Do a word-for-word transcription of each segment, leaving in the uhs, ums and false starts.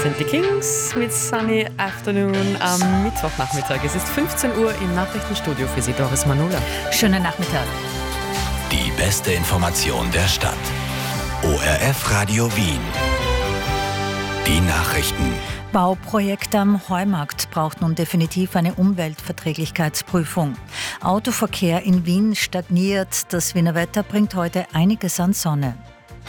sind die Kings mit Sunny Afternoon am Mittwochnachmittag. Es ist fünfzehn Uhr im Nachrichtenstudio für Sie, Doris Manula. Schönen Nachmittag. Die beste Information der Stadt. O R F Radio Wien. Die Nachrichten. Bauprojekt am Heumarkt braucht nun definitiv eine Umweltverträglichkeitsprüfung. Autoverkehr in Wien stagniert. Das Wiener Wetter bringt heute einiges an Sonne.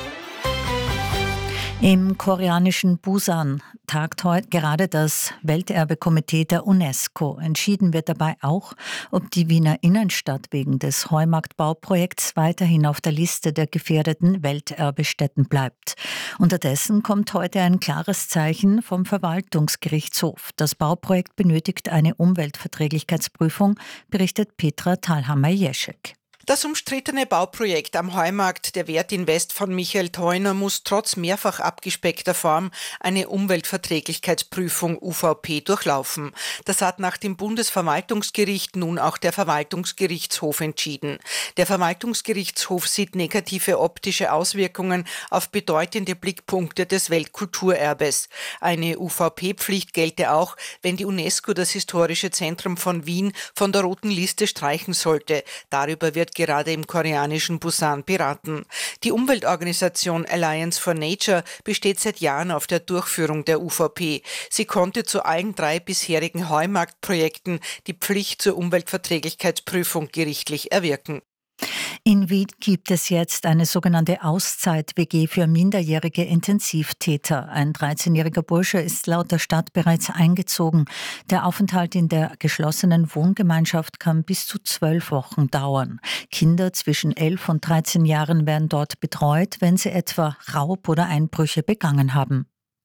Im koreanischen Busan tagt heute gerade das Welterbekomitee der UNESCO. Entschieden wird dabei auch, ob die Wiener Innenstadt wegen des Heumarktbauprojekts weiterhin auf der Liste der gefährdeten Welterbestätten bleibt. Unterdessen kommt heute ein klares Zeichen vom Verwaltungsgerichtshof. Das Bauprojekt benötigt eine Umweltverträglichkeitsprüfung, berichtet Petra Thalhammer-Jeschek. Das umstrittene Bauprojekt am Heumarkt der Wert Invest von Michael Theuner muss trotz mehrfach abgespeckter Form eine Umweltverträglichkeitsprüfung U V P durchlaufen. Das hat nach dem Bundesverwaltungsgericht nun auch der Verwaltungsgerichtshof entschieden. Der Verwaltungsgerichtshof sieht negative optische Auswirkungen auf bedeutende Blickpunkte des Weltkulturerbes. Eine U V P-Pflicht gelte auch, wenn die UNESCO das historische Zentrum von Wien von der roten Liste streichen sollte. Darüber wird gerade im koreanischen Busan beraten. Die Umweltorganisation Alliance for Nature besteht seit Jahren auf der Durchführung der U V P. Sie konnte zu allen drei bisherigen Heumarktprojekten die Pflicht zur Umweltverträglichkeitsprüfung gerichtlich erwirken. In Wien gibt es jetzt eine sogenannte Auszeit-W G für minderjährige Intensivtäter. Ein dreizehnjähriger Bursche ist laut der Stadt bereits eingezogen. Der Aufenthalt in der geschlossenen Wohngemeinschaft kann bis zu zwölf Wochen dauern. Kinder zwischen elf und dreizehn Jahren werden dort betreut, wenn sie etwa Raub oder Einbrüche begangen haben.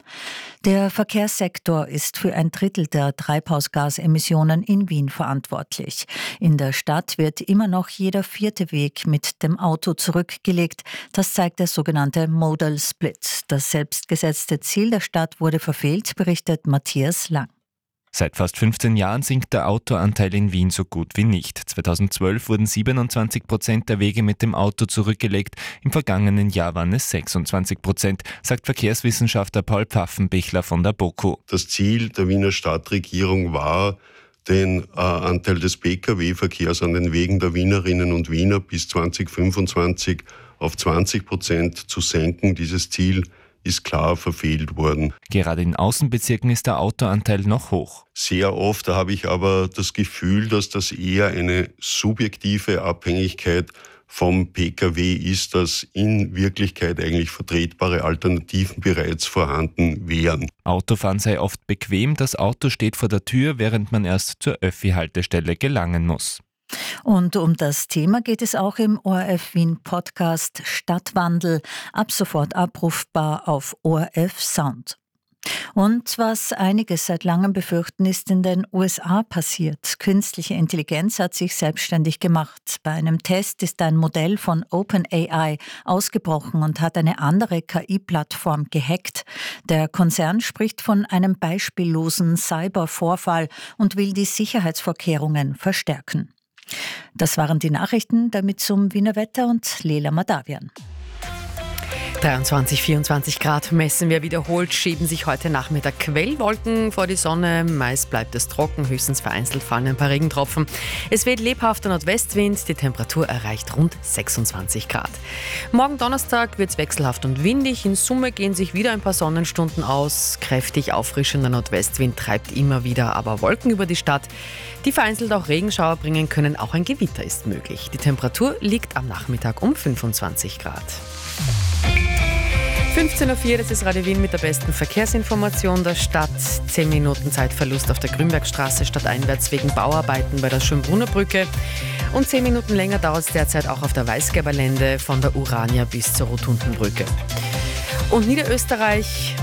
Der Verkehrssektor ist für ein Drittel der Treibhausgasemissionen in Wien verantwortlich. In der Stadt wird immer noch jeder vierte Weg mit dem Auto zurückgelegt. Das zeigt der sogenannte Modal Split. Das selbstgesetzte Ziel der Stadt wurde verfehlt, berichtet Matthias Lang. Seit fast fünfzehn Jahren sinkt der Autoanteil in Wien so gut wie nicht. zweitausendzwölf wurden siebenundzwanzig Prozent der Wege mit dem Auto zurückgelegt. Im vergangenen Jahr waren es sechsundzwanzig Prozent, sagt Verkehrswissenschaftler Paul Pfaffenbichler von der BOKU. Das Ziel der Wiener Stadtregierung war, den äh, Anteil des Pkw-Verkehrs an den Wegen der Wienerinnen und Wiener bis zweitausendfünfundzwanzig auf zwanzig Prozent zu senken. Dieses Ziel ist klar verfehlt worden. Gerade in Außenbezirken ist der Autoanteil noch hoch. Sehr oft habe ich aber das Gefühl, dass das eher eine subjektive Abhängigkeit vom Pkw ist, dass in Wirklichkeit eigentlich vertretbare Alternativen bereits vorhanden wären. Autofahren sei oft bequem, das Auto steht vor der Tür, während man erst zur Öffi-Haltestelle gelangen muss. Und um das Thema geht es auch im O R F Wien Podcast Stadtwandel, ab sofort abrufbar auf O R F Sound. Und was einige seit langem befürchten, ist in den U S A passiert. Künstliche Intelligenz hat sich selbstständig gemacht. Bei einem Test ist ein Modell von OpenAI ausgebrochen und hat eine andere K I-Plattform gehackt. Der Konzern spricht von einem beispiellosen Cybervorfall und will die Sicherheitsvorkehrungen verstärken. Das waren die Nachrichten, damit zum Wiener Wetter und Lela Madavian. dreiundzwanzig, vierundzwanzig Grad messen wir wiederholt, schieben sich heute Nachmittag Quellwolken vor die Sonne. Meist bleibt es trocken, höchstens vereinzelt fallen ein paar Regentropfen. Es weht lebhafter Nordwestwind, die Temperatur erreicht rund sechsundzwanzig Grad. Morgen Donnerstag wird es wechselhaft und windig. In Summe gehen sich wieder ein paar Sonnenstunden aus. Kräftig auffrischender Nordwestwind treibt immer wieder aber Wolken über die Stadt, die vereinzelt auch Regenschauer bringen können. Auch ein Gewitter ist möglich. Die Temperatur liegt am Nachmittag um fünfundzwanzig Grad. fünfzehn Uhr vier, das ist Radio Wien mit der besten Verkehrsinformation der Stadt. zehn Minuten Zeitverlust auf der Grünbergstraße stadteinwärts wegen Bauarbeiten bei der Schönbrunner Brücke. Und zehn Minuten länger dauert es derzeit auch auf der Weißgerber Lände von der Urania bis zur Rotundenbrücke. Und Niederösterreich,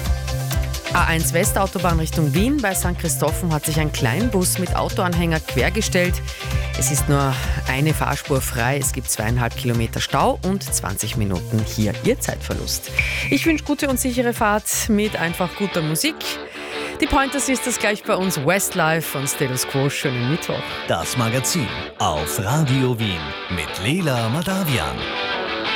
A eins Westautobahn Richtung Wien. Bei Sankt Christophen hat sich ein Kleinbus mit Autoanhänger quergestellt. Es ist nur eine Fahrspur frei. Es gibt zweieinhalb Kilometer Stau und zwanzig Minuten hier Ihr Zeitverlust. Ich wünsche gute und sichere Fahrt mit einfach guter Musik. Die Pointers ist das gleich bei uns. Westlife von Status Quo. Schönen Mittwoch. Das Magazin auf Radio Wien mit Lela Madavian.